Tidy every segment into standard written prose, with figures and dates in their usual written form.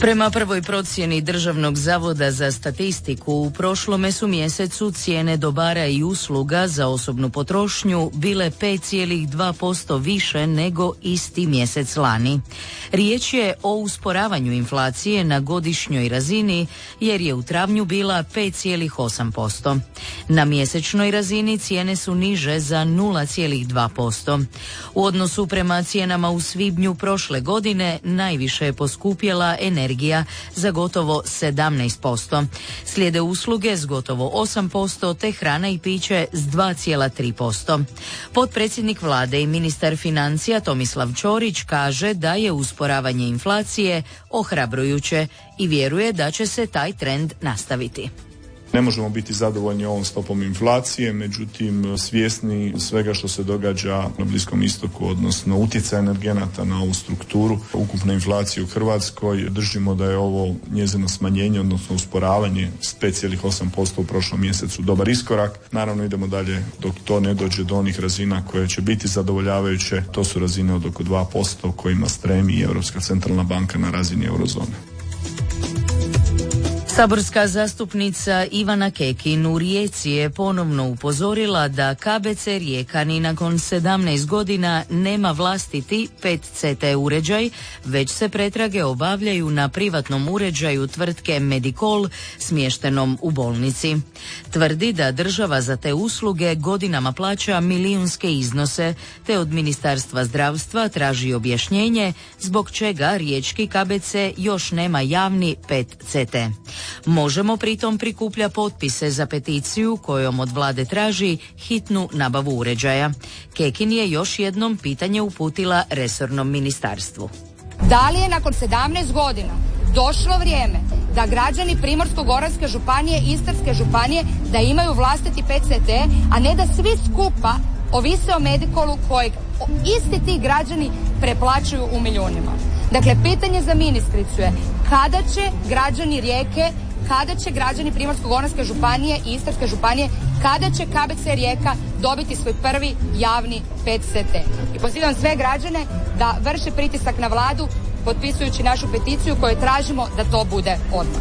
Prema prvoj procjeni Državnog zavoda za statistiku, u prošlome su mjesecu cijene dobara i usluga za osobnu potrošnju bile 5,2% više nego isti mjesec lani. Riječ je o usporavanju inflacije na godišnjoj razini jer je u travnju bila 5,8%. Na mjesečnoj razini cijene su niže za 0,2%. U odnosu prema cijenama u svibnju prošle godine najviše je poskupjela energija za gotovo 17%. Slijede usluge s gotovo 8% te hrana i piće s 2,3%. Potpredsjednik vlade i ministar financija Tomislav Ćorić kaže da je usporavanje inflacije ohrabrujuće i vjeruje da će se taj trend nastaviti. Ne možemo biti zadovoljni ovom stopom inflacije, međutim svjesni svega što se događa na Bliskom istoku, odnosno utjecaj energenata na ovu strukturu ukupne inflacije u Hrvatskoj, držimo da je ovo njezino smanjenje, odnosno usporavanje s 5,8% u prošlom mjesecu dobar iskorak. Naravno idemo dalje dok to ne dođe do onih razina koje će biti zadovoljavajuće. To su razine od oko 2% kojima stremi Europska centralna banka na razini eurozone. Saborska zastupnica Ivana Kekin u Rijeci je ponovno upozorila da KBC Rijeka ni nakon 17 godina nema vlastiti PET-CT uređaj, već se pretrage obavljaju na privatnom uređaju tvrtke Medikol smještenom u bolnici. Tvrdi da država za te usluge godinama plaća milijunske iznose, te od Ministarstva zdravstva traži objašnjenje zbog čega riječki KBC još nema javni PET-CT. Možemo pritom prikuplja potpise za peticiju kojom od vlade traži hitnu nabavu uređaja. Kekin je još jednom pitanje uputila resornom ministarstvu. Da li je nakon 17 godina došlo vrijeme da građani Primorsko-goranske županije i Istarske županije da imaju vlastiti PET-CT, a ne da svi skupa ovise o Medikolu kojeg isti ti građani preplaćuju u milijunima. Dakle, pitanje za ministricu je kada će građani Rijeke, kada će građani Primorsko-goranske županije i Istarske županije, kada će KBC Rijeka dobiti svoj prvi javni PET-CT. I pozivam sve građane da vrše pritisak na vladu potpisujući našu peticiju koju tražimo da to bude odmah.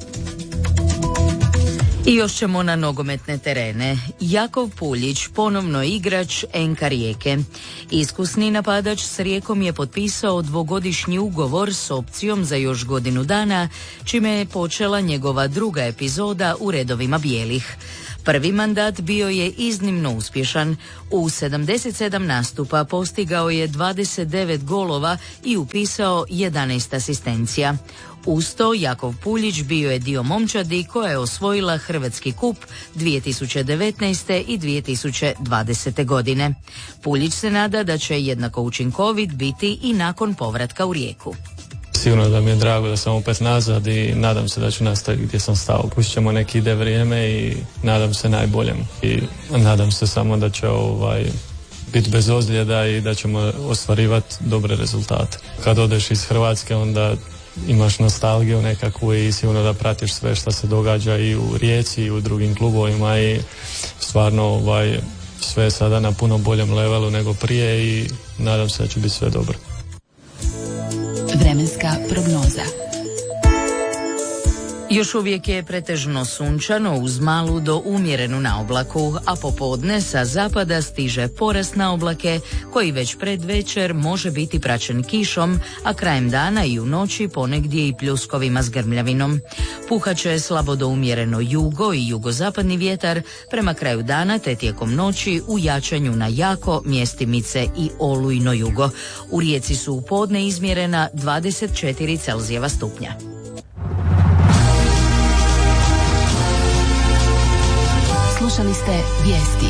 I još ćemo na nogometne terene. Jakov Puljić, ponovno igrač NK Rijeke. Iskusni napadač s Rijekom je potpisao dvogodišnji ugovor s opcijom za još godinu dana, čime je počela njegova druga epizoda u redovima bijelih. Prvi mandat bio je iznimno uspješan. U 77 nastupa postigao je 29 golova i upisao 11 asistencija. Uz to Jakov Puljić bio je dio momčadi koja je osvojila Hrvatski kup 2019. i 2020. godine. Puljić se nada da će jednako učinkovit biti i nakon povratka u Rijeku. Sigurno da mi je drago da sam opet nazad i nadam se da ću nastaviti gdje sam stao. Pustit ćemo neki ide vrijeme i nadam se najboljem. I nadam se samo da će biti bez ozljeda i da ćemo ostvarivati dobre rezultate. Kad odeš iz Hrvatske onda imaš nostalgiju nekakvu i sigurno da pratiš sve što se događa i u Rijeci i u drugim klubovima i stvarno sve je sada na puno boljem levelu nego prije i nadam se da će biti sve dobro. Vremenska prognoza. Još uvijek je pretežno sunčano uz malu do umjerenu naoblaku, a popodne sa zapada stiže porast na oblake koji već pred večer može biti praćen kišom, a krajem dana i u noći ponegdje i pljuskovima s grmljavinom. Puhaće slabo do umjereno jugo i jugozapadni vjetar, prema kraju dana te tijekom noći u jačanju na jako mjestimice i olujno jugo. U Rijeci su u podne izmjerena 24 Celzijeva stupnja. Slušali ste vijesti.